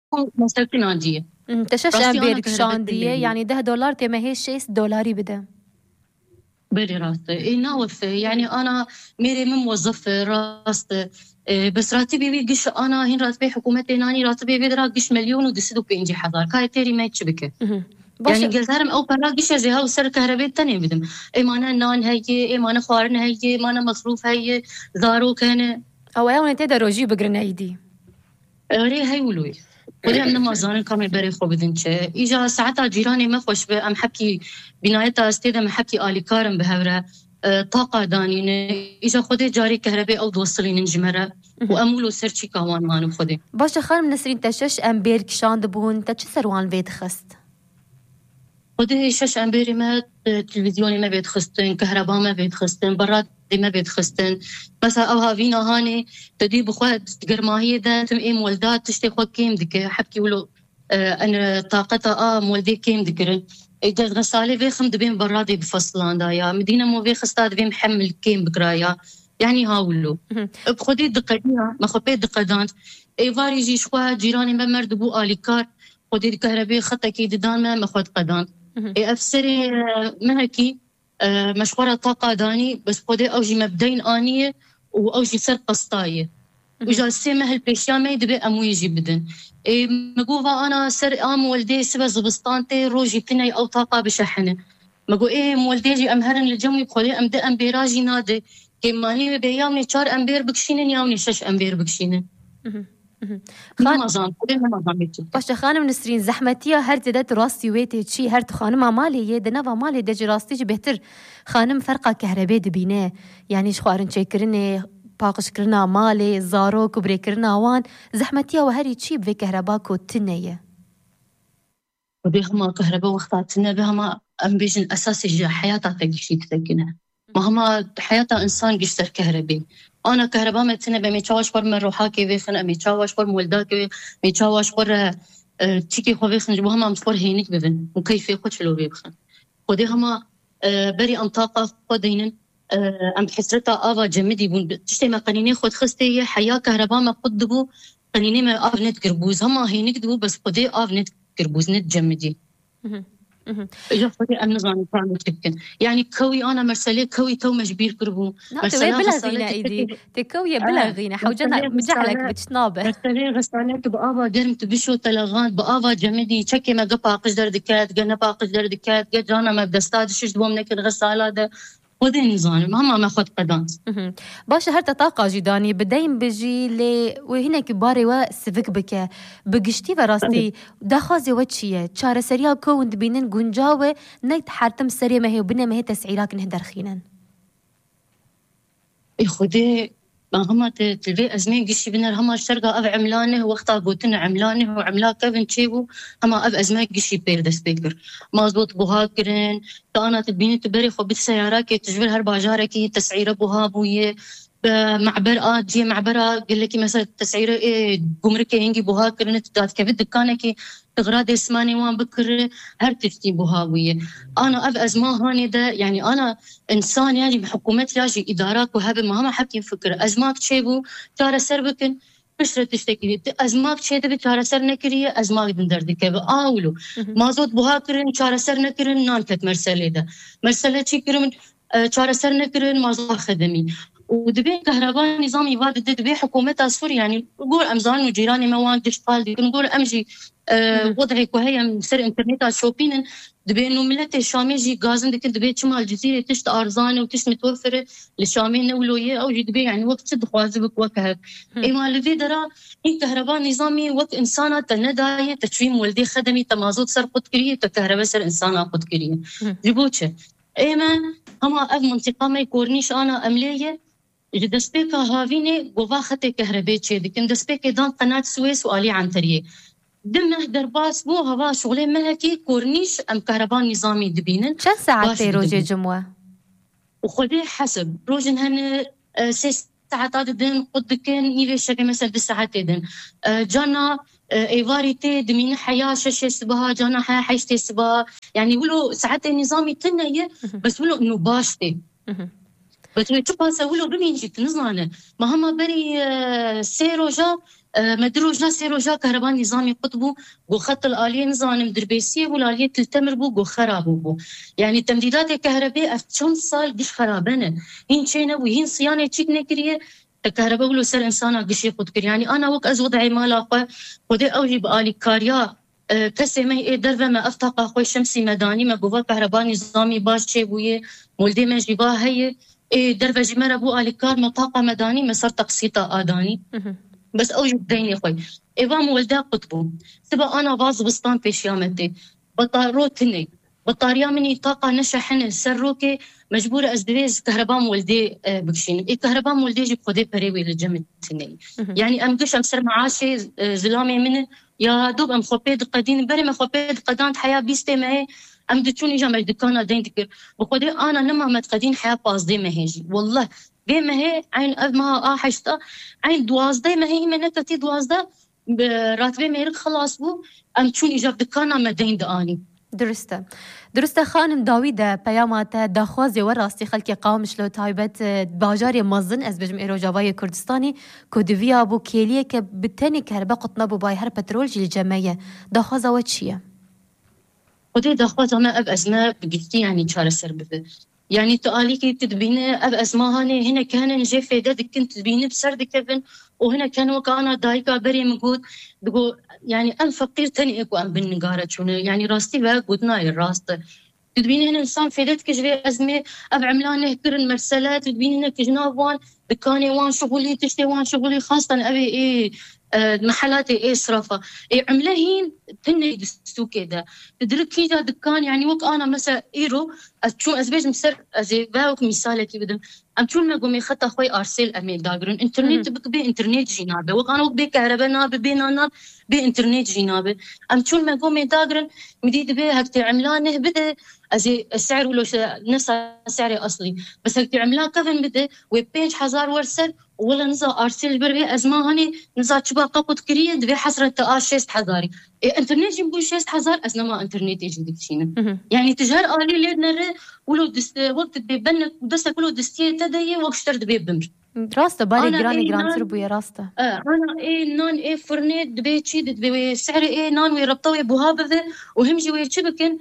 مصرفي نادية تشش أمبيرك شاندية يعني $10 تما هي $6 بدا بري راسي ناوف يعني أنا ميري من موظف راسي بس راتبي بيقش أنا هين راتبي حكومتي ناني راتبي بيدرا قش مليون ودسدو بينجي حضار كاي تيري ما يتشبكه يعني قلت هرم أو برا قش جهة وسر كهرباء تاني بدم إيمانا نان هي إيمانا خارن هي إيمانا مصروف هي زارو كان أو أنا تقدر أجيب جرنايدي ري هاي ولوي ودي أنا ما زانن كامل بري خو بدنش إجا ساعتها جيراني ما خوش أم حكي بنايتها استيدا ما حكي آلي كارم بهورة طاقة دانين إجا خودي جاري كهرباء أو توصلين نجمرة وأمولو سرشي كوان مانو خودي باش خانم نسرين تشش أمبير كشان دبون تشسروان بيت خست خودي شش أمبيري ما تلفزيوني ما بيت خستن كهرباء ما بيت خستن براد ما بيت خستن بس أو هافينا هاني تدي بخوات تقرماهي ده تم إيه مولدات تشتي خو كيم دك حبكي ولو أنا طاقتها مولدي كيم دكرن إذا غسالي في خمد بين برادي بفصلان دايا مدينة مو في خستاد بين محمل كيم بكرايا يعني هاولو بخدي دقيقة ما خبيت دقيقات إيفاري جي شوا جيراني ما مردبو آليكار خدي الكهرباء خطة كي ددان ما خد قدان أفسري مهكي مشوارة طاقة داني بس خدي أوجي مبدين آنية وأوجي سر قسطاية وجالسي مهل بيشيامي يدبي أمو يجي بدن مقوفا أنا سر والدي سبا زبستانتي روجي تني أو طاقة بشحنة مقو مولدي جي أمهرن للجمي بخدي أمدي أمبيراجي نادي كماني بيامني 4 أمبير بكشينن يامني 6 أمبير بكشينن باش خانم نسرين زحمتية هر تدت راستي ويتي تشي هر خانم مالي يدنا ومالي دج راستي بهتر خانم فرقة كهرباء دبينه يعني شخوارن شكرني باقش كرنا مالي زارو كبري كرنا وان زحمتية وهري تشي بفي كهرباء كو تنية وبيهما كهرباء وقتاتنا بهما أمبيجن أساسي حياتها تجيشي تتكنها مهما حياتها إنسان جيشتر كهرباء أنا كهرباء متنا بميتشاوش بر من روحاكي بيخن ميتشاوش بر مولداكي ميتشاوش بر تشيكي خو بيخن جبوهما مصور هينك بفن وكيف يخد شلو بيخن خديهما بري أنطاقة خدينن أم حسرتها آفا جمدي بون تشتي ما قنيني خد خستي حياة كهرباء ما قدبو قنيني ما آف نت قربوز هما هينك دبو بس خدي آف نت قربوز نت جمدي إجا خدي أم نظام فعلا تكن يعني كوي أنا مرسلة كوي تو مجبير كربو مرسلة بلا غينا إيدي تكوي بلا غينا حوجنا مجعلك بتشنابه مرسلة غسالة بآفا جرم تبشو تلغات بآفا جمدي تشكي ما قبا قجدر دكات قنا با قجدر دكات قجانا ما بدستاد شش دوم نكر غسالة ده خدي نظام مهما ما خد قدام باش هرتا طاقة جداني بدايم بجي لي وهنا كباري وسفك بك بقشتي وراستي داخازي وچيه چاره سريا كوند بينن گنجاوه نيت حرتم سريا ما هي وبنا ما هي تسعيراك نهدر خينن خدي هما تلبي أزمين قشي بنا هما الشرقة أف عملانه وقتها قوتنا عملانه وعملاك أفن تشيبو هما أف أزمين قشي بيرد سبيكر مازبوط بوهاكرين تانا تبيني تبري خو بالسيارات كي تجبر هالباجارة كي تسعيرة بوهابوية معبر جي معبرة قل لك مثلا تسعيرة جمركي هنجي بوهاكرين تدات كيف دكانة كي تغراد اسماني وان بكر هرتفتي بوهاوية أنا أف أزمان هاني ده يعني أنا إنسان يعني بحكومات لاجي إدارات وهذا ما حكي فكرة أزماك تشيبو تارا سربكن بشرة تشتكي أزماك تشيده بتارا سر نكريه أزماك دندردك أولو ما زود بوهاكرين تارا سر نكرين نانكت مرسلة ده مرسلة تشكرين تارا سر نكرين ما زود خدمي ودبي كهرباء نظام يواد دبي حكومتها سوريا يعني نقول أمزان وجيراني موان دشطال دي نقول أمجي وضعي وهي مسر إنترنت شوبين دبي إنه ملة الشامي جي غازن دك دبي شمال الجزيرة تشت أرزانة وتشت متوفرة للشامي نقولوا أو جي دبي يعني وقت شد خوازبك وكهك إما الذي درا إن كهرباء نظامي وقت إنسانة تنداية تشويم ولدي خدمي تمازوت سر قد كريه تكهرباء سر إنسانة قد كريه جبوتش إما هما أف منطقة ما يكورنيش أنا أملية دسبيكا هافيني قوافة كهرباء شيء لكن دسبيكا دان قناة سويس وآلي عنتريه دمه درباس بو هوا شغلين مهكي كورنيش أم كهرباء نظامي دبينن شن ساعات روجي جموة وخذي حسب روجن هن 6 ساعات دين قد كان نيفي شكل مثلا 10 ساعات دين جانا ايفاريتي دمين حياة شش سبها جانا حياة حيشتي سبها يعني ولو ساعات نظامي تنية بس ولو انه باشتي بس شو باسا ولو بمين جيت نزانه ما هم بري سيرو جا مدروجنا سيروجا كهرباء نظامي قطبو جو خط الآلية نظام دربيسي والآلية تلتمر بو جو خرابو بو يعني تمديدات الكهرباء أفتشون صال قش خرابنا هين شينا وهين صيانة تشيك نكريه الكهرباء ولو سر إنسانا قشي قد كري يعني أنا وك أزوضعي مالا خدي أوجي بآلي كاريا كسي ما درفة ما أفتق أخوي شمسي مداني ما جوا كهرباء نظامي باش شيبويه مولدي ما جيبا هي درفة جمرة بو آلي كار مطاقة مداني مسار تقسيطة آداني بس أوجد ديني خوي إيوا مولدا قطبو سبا أنا باز بستان بيشيامتي بطاروتني بطاريا مني طاقة نشحن سروكي مجبورة أزدريز كهرباء مولدي بكشين كهرباء مولدي جيب خدي بريوي للجمتني يعني أمكش أمسر معاشي زلامي من يا دوب أم خبيد قدين بري ما خبيد قدان حياة بيستي معي أم دتوني جامع دكانة دين تكر بخدي أنا لما متقدين حياة باز دي مهيجي والله بي ما هي عين ما حشتا عين دوازده ما هي من كتي دوازده راتبه ميرك خلاص بو ام چون اجاب دکانا مدين داني درسته خانم داویده پیامات داخوازی و راستی خلکی قامش لو تایبت باجاری مزن از بجم ایروجاوای کردستانی کودویا بو کلیه که بتنی کربه قطنا بو بای هر پترول جیل جمعیه داخوازه و چیه؟ خودی داخوازه ما اب ازما بگیتی يعني چاره سر بده يعني تقاليكي تدبينه اب ازماهاني هنا كان نجي فيدد كنت تدبينه بسرد كفن وهنا كانوا كانا دايكا بري مقود بقول يعني أنا فقير تاني إكو أم بالنقارة شونه يعني راستي بقى قدنا الراست تدبين هنا إنسان فيدت كجري أزمة أب عملانه كرن مرسلات تدبين هنا كجناب وان دكاني وان شغلي تشتي وان شغلي خاصة أبي إيه محلاتي إيه صرافة إيه عملهين تني دستو كده تدرك كده دكان يعني وك أنا مثلا إيرو شو أزبيج مسر أزي باوك مثالك بدم أم شو ما قومي خطة خوي أرسل أمي داغرن إنترنت بك بإنترنت جينابه وك أنا وك بكهرباء نابه بيننا بإنترنت جينابه أم شو ما قومي داغرن مديد به هكتي عملانه بده أزي السعر ولو نفس سعري أصلي بس هكتي عملان كفن بده وبينج حزار ورسل ولا نزا أرسل بربي أزماني نزا تشبه قاقود كريه دبي حسرة تقاشيست حزاري إنترنت جنبو شيست حزار أزنا ما إنترنت يجي شينا يعني تجار آلي ليدنا ولو دست وقت بيبنك ودست كله دستيه تدايه واشترد بيبمر راسته بالي جران سربو يا راسته انا ايه نان ايه فرنيت دبي تشي دبي سعر ايه نان ويربطوي بوهابه وهمجي ويرشبكن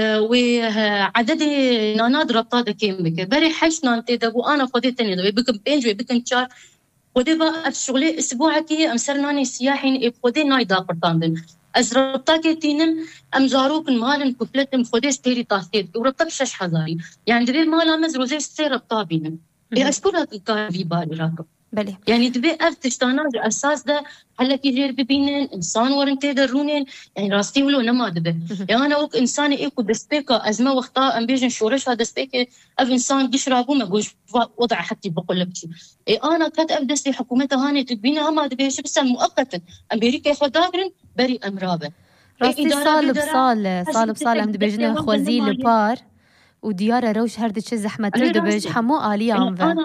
وعدد نانات ربطات كيم بك بري حش نان تدبو انا خديتني دبي بكم بينج بكم تشار ودي بقى الشغل اسبوعكي امسرناني سياحين خدي نايدا قرطان أزربطاكي تينم أمزاروك مالن كفلتم خديش تيري تاسيد وربطك شش حزاري يعني دبي مالا مزروزي سير ربطابينم أشكرك الكافي بالي راكب بله يعني دبي أفتشتانا أساس ده حلك يجير ببينن إنسان ورنتي درونين يعني راستي ولو نما دبي يعني أنا وك إنساني إيكو دسبيكا أزمة وقتا أمبيجن شورش هذا دسبيكا أف إنسان قشرابو ما قوش وضع حتى بقول لك شيء أنا كات أبدس لي حكومتها هاني تدبينا هما دبي شبسا مؤقتا أمريكا ياخد داغرن بري أمرابه راستي صال بصال أم دبيجنا خوازي لبار وديارة روش هردش زحمة دبيج حمو آلية عنفا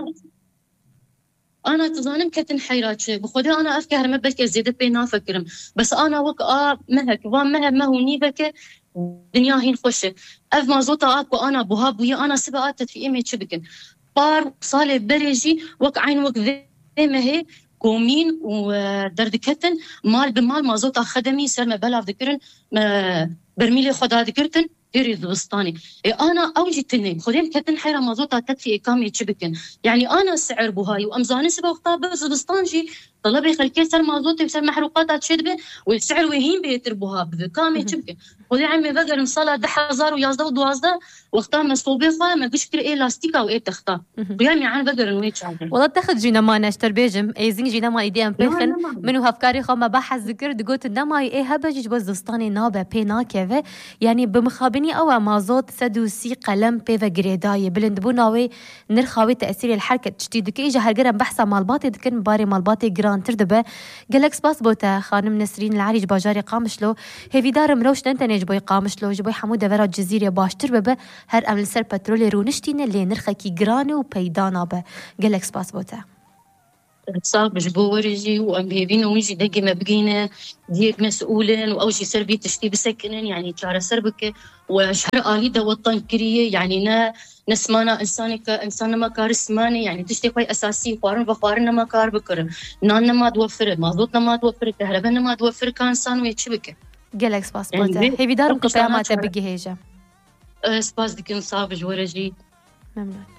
أنا تظنم كتن حيرات بخودي أنا أفكر ما بك زيادة بينا فكرم بس أنا وك مهك ومهب ما هو نيبك دنيا هين خوشة أف ما زوطة أكو أنا بوهاب ويا أنا سبقات في إيمي تشبكن بار صالة بريجي وك عين وك ذي ما هي كومين ودردكتن مال بمال ما زوطة خدمي سر ما بلا ذكرن ما برميلي خدا ذكرتن ديري الوسطاني أنا أوجي تنين خدين كتن حيرة مازوطة تكفي إقامة شبكن يعني أنا السعر بهاي وأمزاني سبا وقتها بس الوسطانجي طلبي خلكي سر مازوطة وسر محروقات تشدبه والسعر وهين بيتر بها بإقامة شبكن خدي عمي بقر مصالة 10,000 ويازده ودوازده وقتها مسطوبي خا ما قش كتير إيه لاستيكا وإيه تختا ويامي عن بقر نويتش عادي والله تاخد جينا ما نشتر بيجم إيزين جينا ما إيديهم بيخن منو هفكاري خا ما بحث ذكر دقوت النما إيه هبجيج بس وسطاني نابه بينا كذا يعني بمخابني أو مازوت سدوسي قلم بيفا جريداي بلندبوناوي نرخاوي تأثير الحركة تشتيدك إيجا هالجرم بحثا مالباتي دكن باري مالباتي جران تردبه جالكس باس بوتا خانم نسرين العريج باجاري قامشلو هيفي دار مروش ننتنج بوي قامشلو جبوي حمودة ورا الجزيرة باشتر ببه هر أمل سر بترولي رونشتين اللي نرخكي جراني وبيدانا به جالكس باس بوتا صعب بو ورجي وام بيبينا ونجي دقي ما بقينا ديك مسؤولين واوجي سربي تشتي بسكنن يعني تشار سربك وشهر آليدا وطن كريه يعني نسمانا انسان ما كار اسماني يعني تشتي قوي اساسي قارن بقارن ما كار بكر نان ما توفر مازوتنا ما توفر كهرباء ما توفر كان انسان ويتشبك جالك سباس بوتا هي بدار قيامات بقي هيجا سباس دكن صعب ورجي ممنون